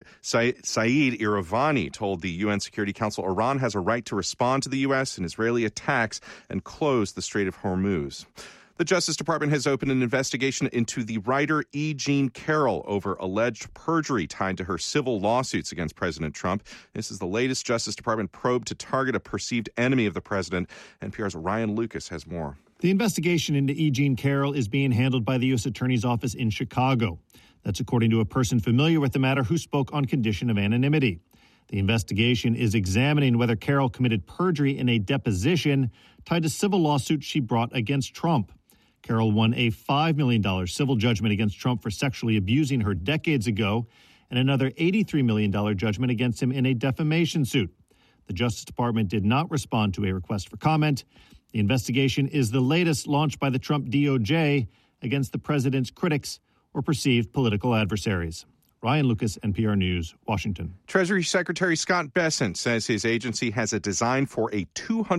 Iravani told the UN Security Council Iran has a right to respond to the U.S. and Israeli attacks and close the Strait of Hormuz. The Justice Department has opened an investigation into the writer E. Jean Carroll over alleged perjury tied to her civil lawsuits against President Trump. This is the latest Justice Department probe to target a perceived enemy of the president. NPR's Ryan Lucas has more. The investigation into E. Jean Carroll is being handled by the U.S. Attorney's Office in Chicago. That's according to a person familiar with the matter who spoke on condition of anonymity. The investigation is examining whether Carroll committed perjury in a deposition tied to civil lawsuits she brought against Trump. Carroll won a $5 million civil judgment against Trump for sexually abusing her decades ago and another $83 million judgment against him in a defamation suit. The Justice Department did not respond to a request for comment. The investigation is the latest launched by the Trump DOJ against the president's critics or perceived political adversaries. Ryan Lucas, NPR News, Washington. Treasury Secretary Scott Bessent says his agency has a design for a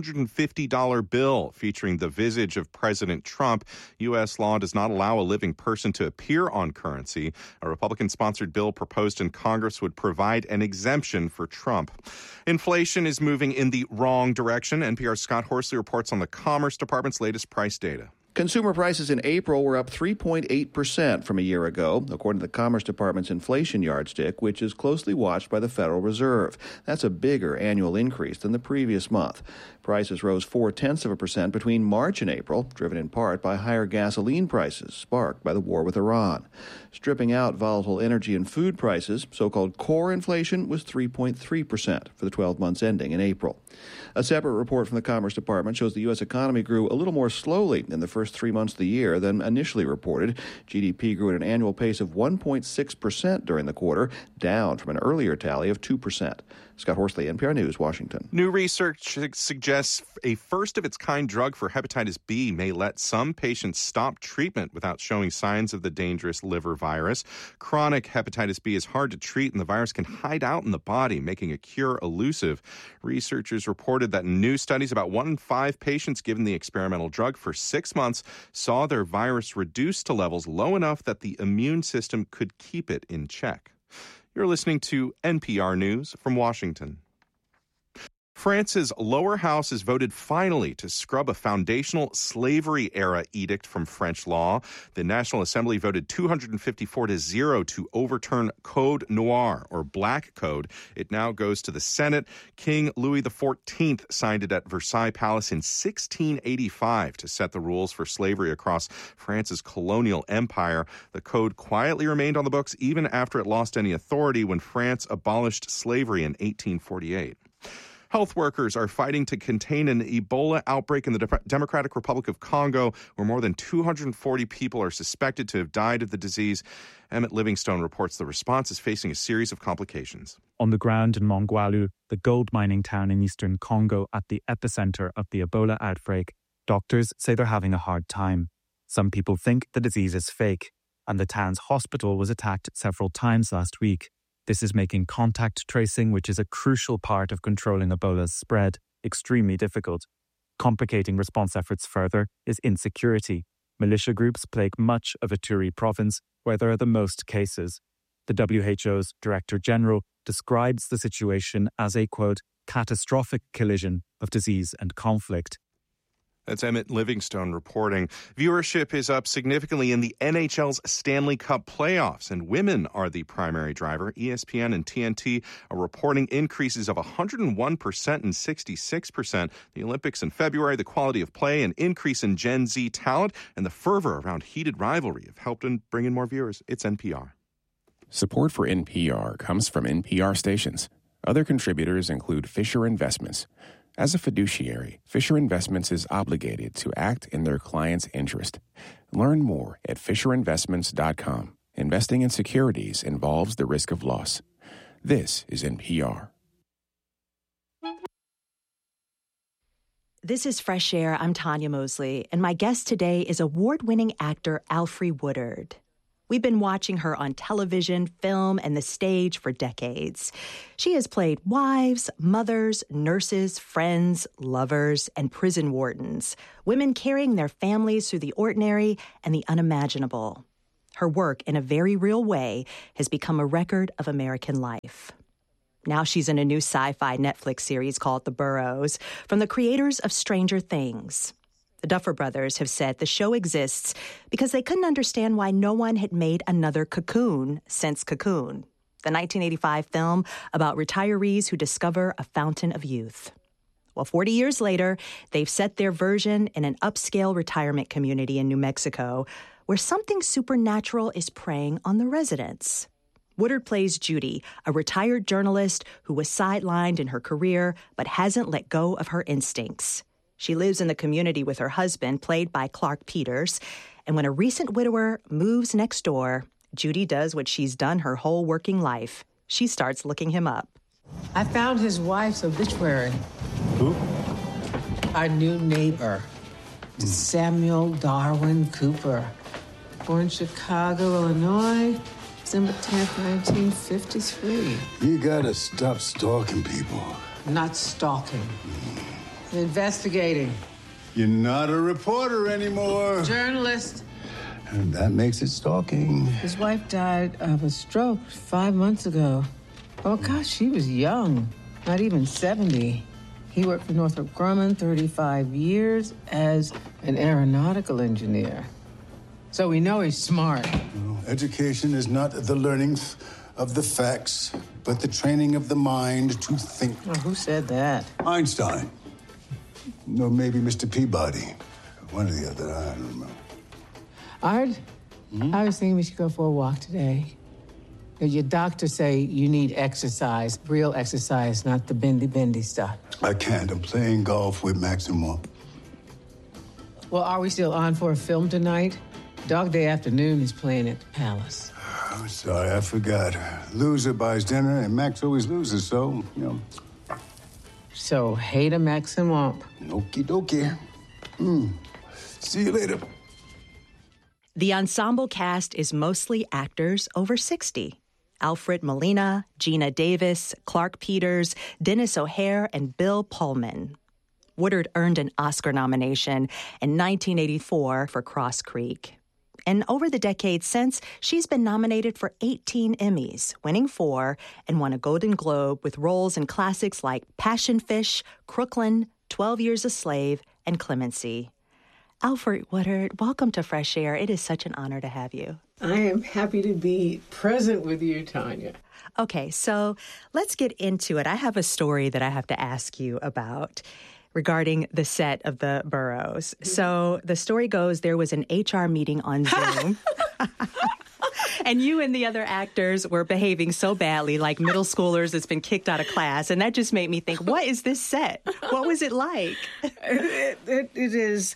$250 bill featuring the visage of President Trump. U.S. law does not allow a living person to appear on currency. A Republican-sponsored bill proposed in Congress would provide an exemption for Trump. Inflation is moving in the wrong direction. NPR's Scott Horsley reports on the Commerce Department's latest price data. Consumer prices in April were up 3.8% from a year ago, according to the Commerce Department's inflation yardstick, which is closely watched by the Federal Reserve. That's a bigger annual increase than the previous month. Prices rose 0.4% between March and April, driven in part by higher gasoline prices sparked by the war with Iran. Stripping out volatile energy and food prices, so-called core inflation was 3.3% for the 12 months ending in April. A separate report from the Commerce Department shows the U.S. economy grew a little more slowly in the first 3 months of the year than initially reported. GDP grew at an annual pace of 1.6% during the quarter, down from an earlier tally of 2%. Scott Horsley, NPR News, Washington. New research suggests a first-of-its-kind drug for hepatitis B may let some patients stop treatment without showing signs of the dangerous liver virus. Chronic hepatitis B is hard to treat, and the virus can hide out in the body, making a cure elusive. Researchers reported that in new studies, about 1 in 5 patients given the experimental drug for 6 months saw their virus reduced to levels low enough that the immune system could keep it in check. You're listening to NPR News from Washington. France's lower house has voted finally to scrub a foundational slavery-era edict from French law. The National Assembly voted 254-0 to overturn Code Noir, or Black Code. It now goes to the Senate. King Louis XIV signed it at Versailles Palace in 1685 to set the rules for slavery across France's colonial empire. The code quietly remained on the books even after it lost any authority when France abolished slavery in 1848. Health workers are fighting to contain an Ebola outbreak in the Democratic Republic of Congo, where more than 240 people are suspected to have died of the disease. Emmett Livingstone reports the response is facing a series of complications. On the ground in Mongwalu, the gold mining town in eastern Congo at the epicenter of the Ebola outbreak, doctors say they're having a hard time. Some people think the disease is fake, and the town's hospital was attacked several times last week. This is making contact tracing, which is a crucial part of controlling Ebola's spread, extremely difficult. Complicating response efforts further is insecurity. Militia groups plague much of Ituri province, where there are the most cases. The WHO's Director General describes the situation as a, quote, catastrophic collision of disease and conflict. That's Emmett Livingstone reporting. Viewership is up significantly in the NHL's Stanley Cup playoffs, and women are the primary driver. ESPN and TNT are reporting increases of 101% and 66%. The Olympics in February, the quality of play, an increase in Gen Z talent, and the fervor around heated rivalry have helped in bring in more viewers. It's NPR. Support for NPR comes from NPR stations. Other contributors include Fisher Investments. As a fiduciary, Fisher Investments is obligated to act in their client's interest. Learn more at FisherInvestments.com. Investing in securities involves the risk of loss. This is NPR. This is Fresh Air. I'm Tanya Mosley, and my guest today is award-winning actor Alfre Woodard. We've been watching her on television, film, and the stage for decades. She has played wives, mothers, nurses, friends, lovers, and prison wardens, women carrying their families through the ordinary and the unimaginable. Her work, in a very real way, has become a record of American life. Now she's in a new sci-fi Netflix series called The Burrows, from the creators of Stranger Things. The Duffer Brothers have said the show exists because they couldn't understand why no one had made another Cocoon since Cocoon, the 1985 film about retirees who discover a fountain of youth. Well, 40 years later, they've set their version in an upscale retirement community in New Mexico where something supernatural is preying on the residents. Woodard plays Judy, a retired journalist who was sidelined in her career but hasn't let go of her instincts. She lives in the community with her husband, played by Clark Peters, and when a recent widower moves next door, Judy does what she's done her whole working life. She starts looking him up. I found his wife's obituary. Who? Our new neighbor, Samuel Darwin Cooper. Born Chicago, Illinois, December 10th, 1953. You gotta stop stalking people. Not stalking. Investigating. You're not a reporter anymore. Journalist. And that makes it stalking. His wife died of a stroke 5 months ago. Oh, gosh, she was young. Not even 70. He worked for Northrop Grumman 35 years as an aeronautical engineer. So we know he's smart. No, education is not the learning of the facts, but the training of the mind to think. Oh, who said that? Einstein. No, maybe Mr. Peabody. One or the other, I don't know. Art, I was thinking we should go for a walk today. Your doctor say you need exercise, real exercise, not the bendy stuff. I can't. I'm playing golf with Maximo. Well, are we still on for a film tonight? Dog Day Afternoon is playing at the Palace. I'm sorry, I forgot. Loser buys dinner, and Max always loses, so, you know. So, hate a Max and Womp. Okie dokie. See you later. The ensemble cast is mostly actors over 60. Alfred Molina, Gina Davis, Clark Peters, Dennis O'Hare, and Bill Pullman. Woodard earned an Oscar nomination in 1984 for Cross Creek. And over the decades since, she's been nominated for 18 Emmys, winning 4, and won a Golden Globe with roles in classics like Passion Fish, Crooklyn, 12 Years a Slave, and Clemency. Alfred Woodard, welcome to Fresh Air. It is such an honor to have you. I am happy to be present with you, Tanya. Okay, so let's get into it. I have a story that I have to ask you about regarding the set of The Burrows. So the story goes, there was an HR meeting on Zoom. And you and the other actors were behaving so badly, like middle schoolers that's been kicked out of class. And that just made me think, what is this set? What was it like? It is,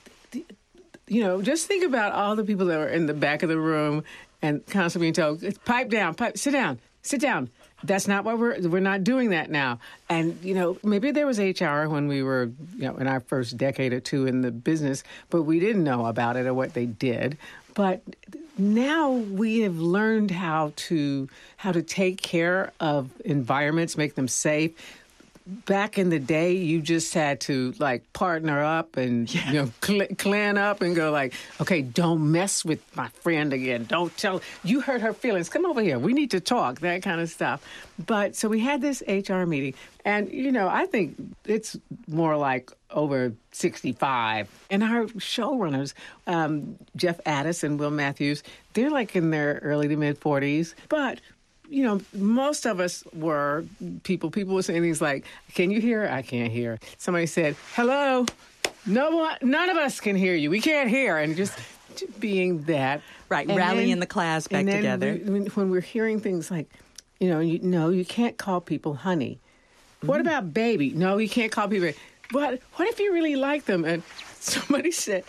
you know, just think about all the people that were in the back of the room and constantly being told, pipe down, sit down. That's not what we're not doing that now. And, you know, maybe there was HR when we were, you know, in our first decade or two in the business, but we didn't know about it or what they did. But now we have learned how to take care of environments, make them safe. Back in the day, you just had to, like, partner up and, you know, clan up and go like, okay, don't mess with my friend again. Don't tell, you hurt her feelings. Come over here. We need to talk, that kind of stuff. But so we had this HR meeting. And, you know, I think it's more like over 65. And our showrunners, Jeff Addis and Will Matthews, they're like in their early to mid 40s. But you know, most of us were people were saying things like, can you hear? I can't hear. Somebody said, hello. None of us can hear you. We can't hear. And just being that. Right, and rallying then, the class back together. When we're hearing things like, you can't call people honey. What about baby? No, you can't call people. What if you really like them? And somebody said,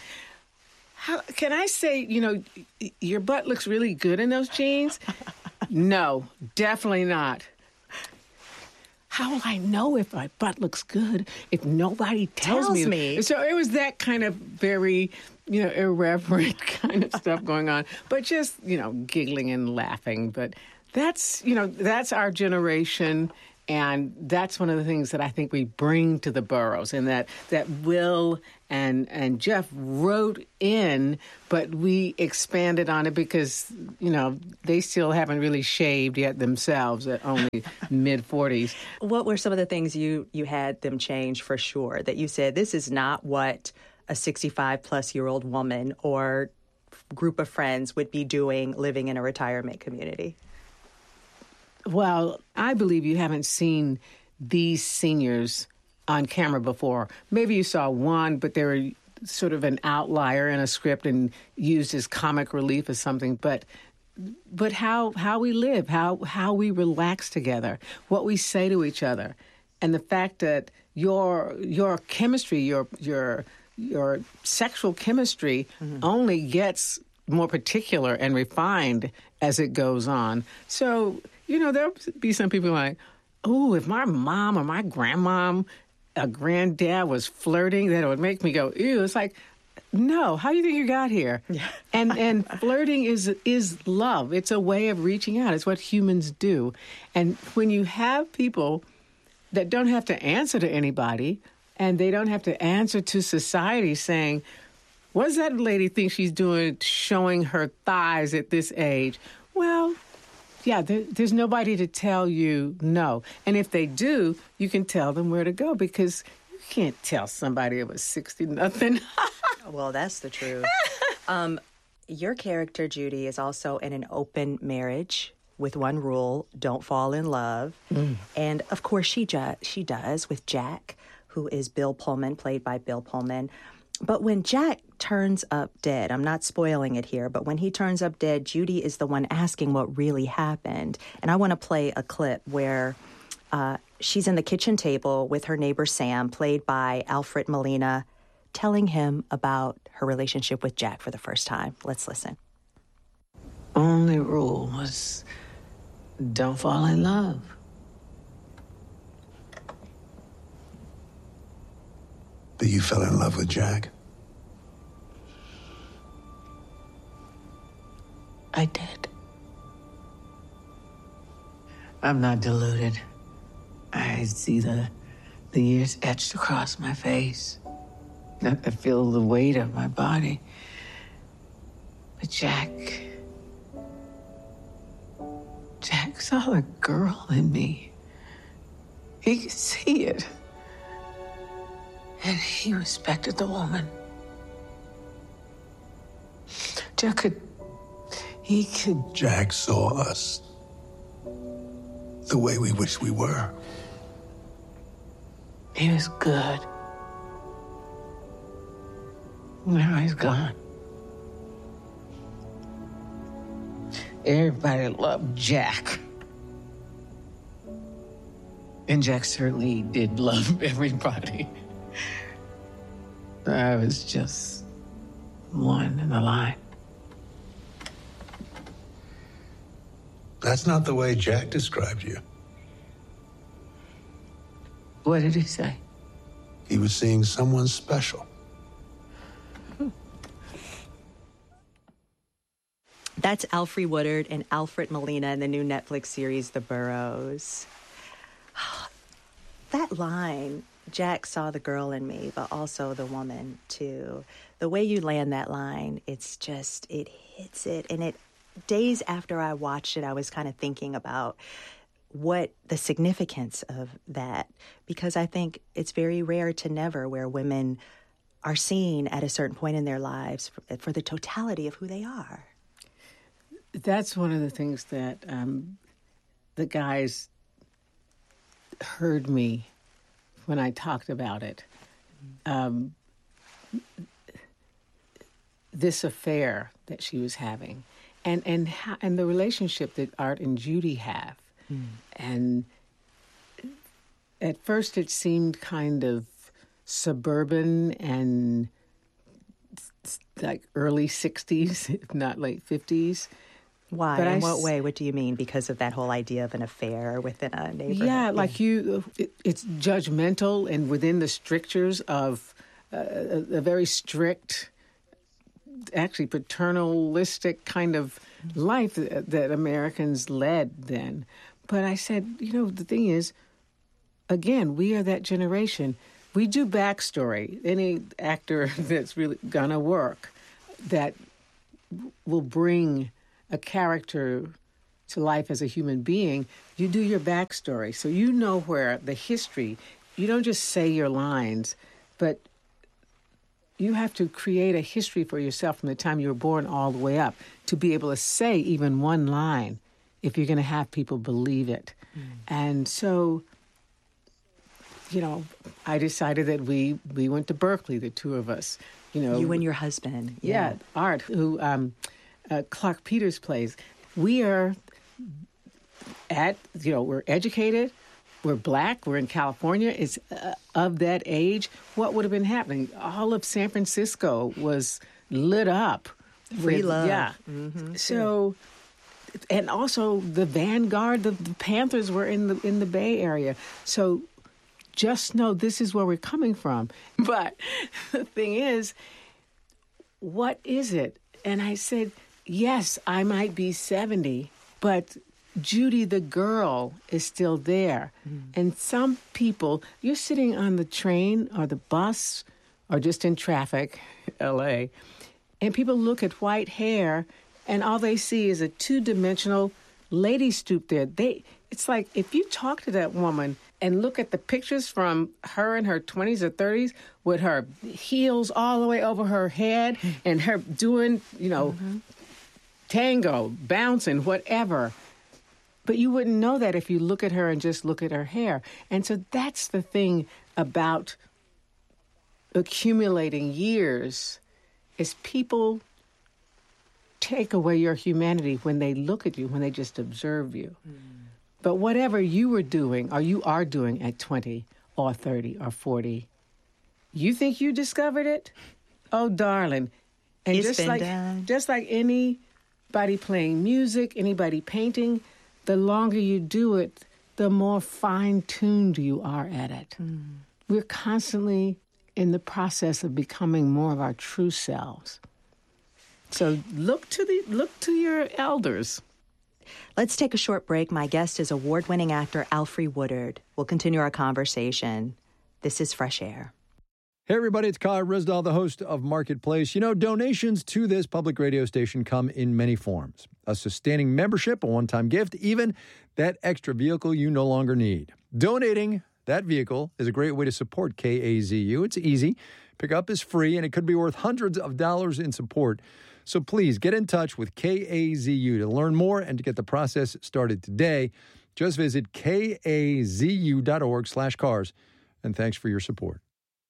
can I say, your butt looks really good in those jeans? No, definitely not. How will I know if my butt looks good if nobody tells me? So it was that kind of very, irreverent kind of stuff going on. But just, giggling and laughing. But that's our generation. And that's one of the things that I think we bring to the boroughs, and that Will and Jeff wrote in, but we expanded on it because, they still haven't really shaved yet themselves at only mid-40s. What were some of the things you had them change for sure, that you said, this is not what a 65-plus-year-old woman or group of friends would be doing living in a retirement community? Well, I believe you haven't seen these seniors on camera before. Maybe you saw one, but they were sort of an outlier in a script and used as comic relief or something. But how we live, how we relax together, what we say to each other, and the fact that your chemistry, your sexual chemistry only gets more particular and refined as it goes on. So, there'll be some people like, oh, if my mom or my grandmom, a granddad was flirting, that would make me go, ew. It's like, no, how do you think you got here? Yeah. And flirting is love. It's a way of reaching out. It's what humans do. And when you have people that don't have to answer to anybody, and they don't have to answer to society saying, what does that lady think she's doing showing her thighs at this age? Well, yeah, there's nobody to tell you no. And if they do, you can tell them where to go, because you can't tell somebody it was 60 nothing. Well, that's the truth. Your character, Judy, is also in an open marriage with one rule: don't fall in love. And, of course, she does with Jack, who is Bill Pullman, played by Bill Pullman. But when Jack turns up dead, I'm not spoiling it here, but when he turns up dead, Judy is the one asking what really happened. And I want to play a clip where she's in the kitchen table with her neighbor Sam, played by Alfred Molina, telling him about her relationship with Jack for the first time. Let's listen. Only rule was don't fall in love. But you fell in love with Jack? I did. I'm not deluded. I see the years etched across my face. I feel the weight of my body. But Jack saw a girl in me. He could see it. And he respected the woman. Jack saw us the way we wish we were. He was good. Now he's gone. Everybody loved Jack. And Jack certainly did love everybody. I was just one in the line. That's not the way Jack described you. What did he say? He was seeing someone special. That's Alfre Woodard and Alfred Molina in the new Netflix series, The Boroughs. That line, Jack saw the girl in me, but also the woman, too. The way you land that line, it's just, it hits it. And days after I watched it, I was kind of thinking about what the significance of that, because I think it's very rare to never where women are seen at a certain point in their lives for the totality of who they are. That's one of the things that the guys heard me when I talked about it. This affair that she was having, and the relationship that Art and Judy have. And at first it seemed kind of suburban and like early 60s, if not late 50s. Why? But in what way? What do you mean? Because of that whole idea of an affair within a neighborhood? Yeah, like it's judgmental and within the strictures of a very strict, actually paternalistic kind of life that Americans led then. But I said, the thing is, again, we are that generation. We do backstory. Any actor that's really going to work that will bring a character to life as a human being, you do your backstory. So you know where the history, you don't just say your lines, but you have to create a history for yourself from the time you were born all the way up to be able to say even one line if you're going to have people believe it. And so, you know, I decided that we went to Berkeley, the two of us. You and your husband. Yeah, Art, who Clark Peters plays. We are we're educated, we're Black, we're in California. It's of that age. What would have been happening? All of San Francisco was lit up. Free love. Yeah. Mm-hmm. So, and also the Vanguard, the Panthers were in the Bay Area. So just know this is where we're coming from. But the thing is, what is it? And I said, yes, I might be 70, but Judy the girl is still there. And some people, you're sitting on the train or the bus or just in traffic, L.A., and people look at white hair and all they see is a two-dimensional lady stoop there. It's like if you talk to that woman and look at the pictures from her in her 20s or 30s with her heels all the way over her head and her doing, tango, bouncing, whatever. But you wouldn't know that if you look at her and just look at her hair. And so that's the thing about accumulating years is people take away your humanity when they look at you, when they just observe you. But whatever you were doing or you are doing at 20 or 30 or 40, you think you discovered it? Oh, darling. And It's been done. Just like anybody playing music, anybody painting, the longer you do it, the more fine-tuned you are at it. We're constantly in the process of becoming more of our true selves. So look to your elders. Let's take a short break. My guest is award-winning actor Alfre Woodard. We'll continue our conversation. This is Fresh Air. Hey, everybody, it's Kai Risdal, the host of Marketplace. Donations to this public radio station come in many forms. A sustaining membership, a one-time gift, even that extra vehicle you no longer need. Donating that vehicle is a great way to support KAZU. It's easy. Pickup is free, and it could be worth hundreds of dollars in support. So please get in touch with KAZU to learn more and to get the process started today. Just visit kazu.org/cars. And thanks for your support.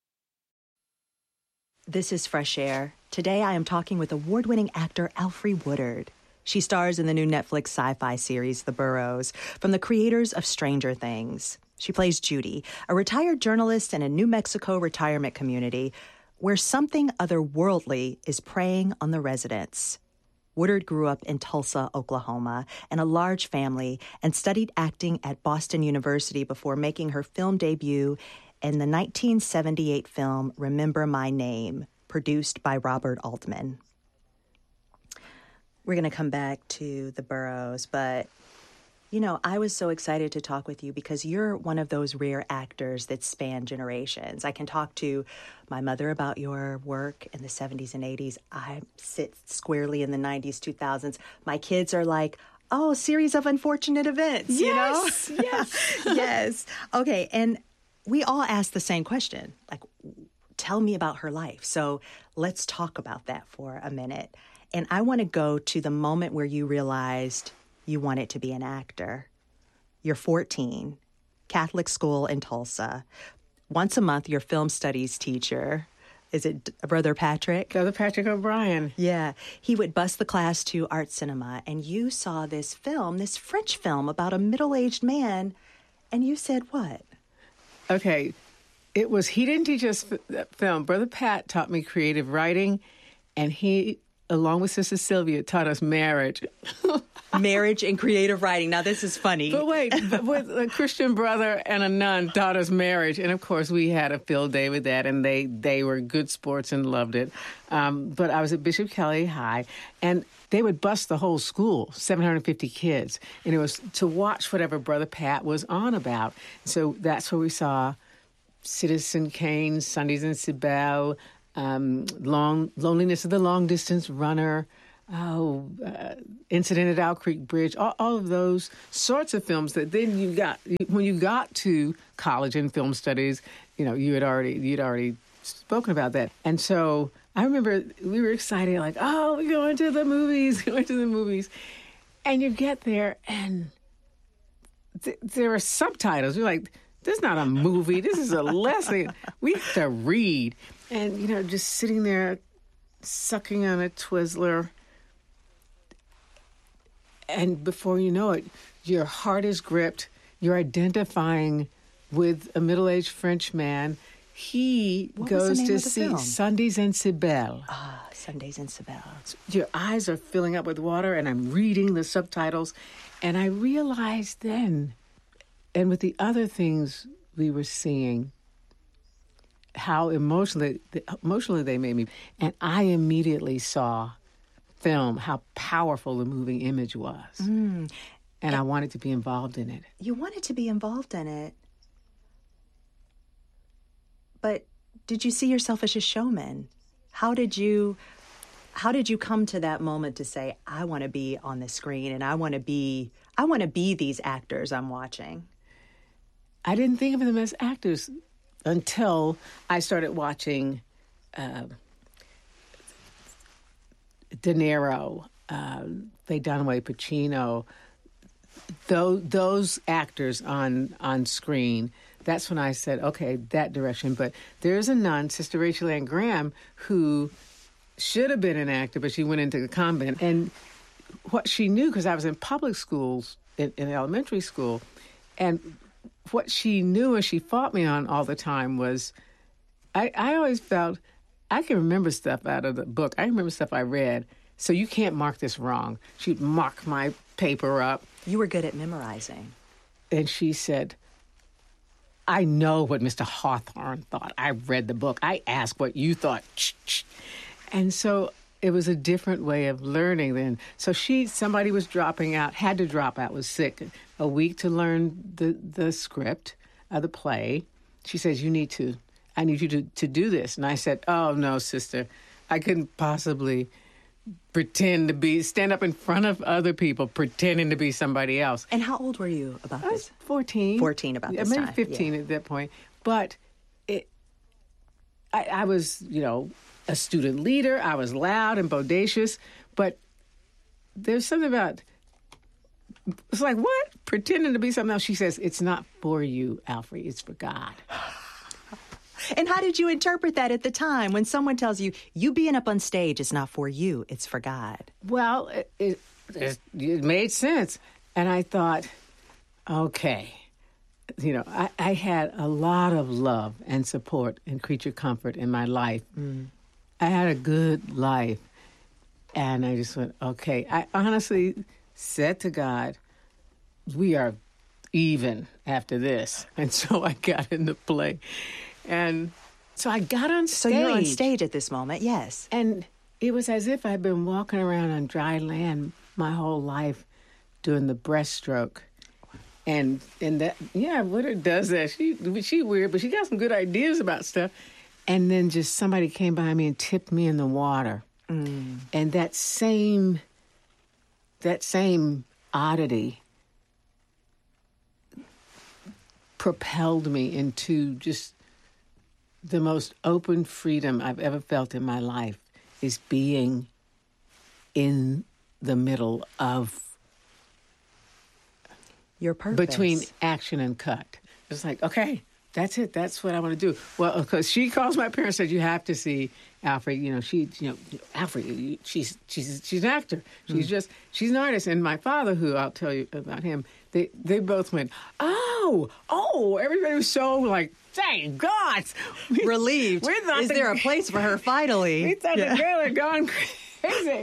This is Fresh Air. Today I am talking with award-winning actor Alfre Woodard. She stars in the new Netflix sci-fi series The Burrows, from the creators of Stranger Things. She plays Judy, a retired journalist in a New Mexico retirement community where something otherworldly is preying on the residents. Woodard grew up in Tulsa, Oklahoma, in a large family and studied acting at Boston University before making her film debut in the 1978 film Remember My Name, produced by Robert Altman. We're going to come back to The Burrows, but, I was so excited to talk with you because you're one of those rare actors that span generations. I can talk to my mother about your work in the 70s and 80s. I sit squarely in the 90s, 2000s. My kids are like, oh, a series of unfortunate events, Yes. Yes. Okay, and we all ask the same question, like, tell me about her life. So let's talk about that for a minute. And I want to go to the moment where you realized you wanted to be an actor. You're 14, Catholic school in Tulsa. Once a month, your film studies teacher, is it Brother Patrick? Brother Patrick O'Brien. Yeah. He would bus the class to art cinema, and you saw this film, this French film about a middle-aged man, and you said what? Okay, he didn't teach us film. Brother Pat taught me creative writing, and he, along with Sister Sylvia, taught us marriage. Marriage and creative writing. Now, this is funny. But wait, with a Christian brother and a nun taught us marriage. And, of course, we had a field day with that, and they were good sports and loved it. But I was at Bishop Kelly High, and they would bus the whole school, 750 kids, and it was to watch whatever Brother Pat was on about. So that's where we saw Citizen Kane, Sundays in Cibele, Loneliness of the Long Distance Runner, Incident at Owl Creek Bridge, all of those sorts of films that then when you got to college and film studies, you'd already spoken about that. And so I remember we were excited, like, oh, we're going to the movies. And you get there and there are subtitles. You're like, this is not a movie. This is a lesson. We have to read. And, just sitting there sucking on a Twizzler. And before you know it, your heart is gripped. You're identifying with a middle-aged French man. He goes to see Sundays in Cibele. Sundays in Cibele. Your eyes are filling up with water, and I'm reading the subtitles. And I realized then, and with the other things we were seeing, how emotionally they made me. And I immediately saw film, how powerful the moving image was. And I wanted to be involved in it. You wanted to be involved in it. But did you see yourself as a showman? How did you come to that moment to say, I want to be on the screen and I want to be these actors I'm watching? I didn't think of them as actors until I started watching De Niro, Faye Dunaway, Pacino, those actors on screen. That's when I said, okay, that direction. But there's a nun, Sister Rachel Ann Graham, who should have been an actor, but she went into the convent. And what she knew, because I was in public schools, in elementary school, and what she knew and she fought me on all the time was, I always felt, I can remember stuff out of the book. I remember stuff I read. So you can't mark this wrong. She'd mark my paper up. You were good at memorizing. And she said, I know what Mr. Hawthorne thought. I read the book. I asked what you thought. And so it was a different way of learning then. So somebody was dropping out, had to drop out, was sick. A week to learn the script of the play. She says, I need you to do this. And I said, oh, no, sister. I couldn't possibly stand up in front of other people pretending to be somebody else. And how old were you about this? I was 14. 14 about this maybe time. 15 at that point. But I was, a student leader. I was loud and bodacious. But there's something about, it's like, what? Pretending to be something else. She says, it's not for you, Alfre. It's for God. And how did you interpret that at the time when someone tells you, you being up on stage is not for you, it's for God? Well, it made sense. And I thought, okay, I had a lot of love and support and creature comfort in my life. I had a good life. And I just went, okay. I honestly said to God, we are even after this. And so I got in the play. And so I got on stage. So you're on stage at this moment, yes. And it was as if I'd been walking around on dry land my whole life doing the breaststroke. And that, Woodard does that. She weird, but she got some good ideas about stuff. And then just somebody came by me and tipped me in the water. And that same oddity propelled me into just the most open freedom I've ever felt in my life, is being in the middle of your purpose. Between action and cut. It's like, okay, that's it. That's what I want to do. Well, because she calls my parents and said, you have to see Alfre. Alfre, she's an actor. She's an artist. And my father, who I'll tell you about him, they both went, oh, everybody was so like, thank God. Relieved. Is there a place for her finally? We thought the girl had gone crazy.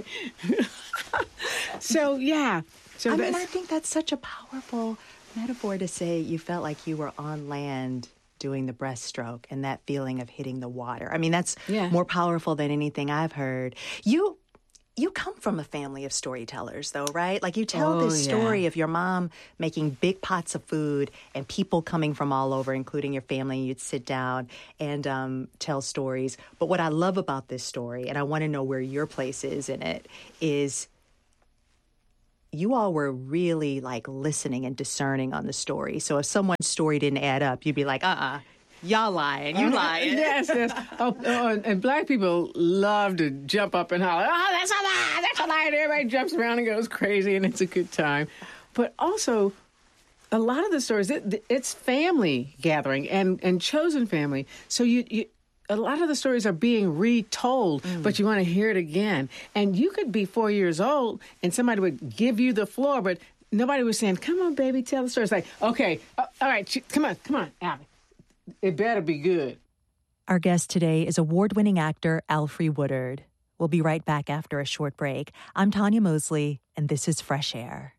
So, yeah. So I think that's such a powerful metaphor to say you felt like you were on land doing the breaststroke and that feeling of hitting the water. I mean, that's more powerful than anything I've heard. You You come from a family of storytellers, though, right? Like, you tell this story of your mom making big pots of food and people coming from all over, including your family. You'd sit down and tell stories. But what I love about this story, and I want to know where your place is in it, is you all were really, like, listening and discerning on the story. So if someone's story didn't add up, you'd be like, y'all lying. You lying. Yes. And black people love to jump up and holler, that's a lie, that's a lie. And everybody jumps around and goes crazy, and it's a good time. But also, a lot of the stories, it's family gathering and chosen family. So a lot of the stories are being retold, but you want to hear it again. And you could be 4 years old, and somebody would give you the floor, but nobody was saying, come on, baby, tell the story. It's like, okay, all right, come on, Abby. It better be good. Our guest today is award-winning actor Alfre Woodard. We'll be right back after a short break. I'm Tanya Mosley, and this is Fresh Air.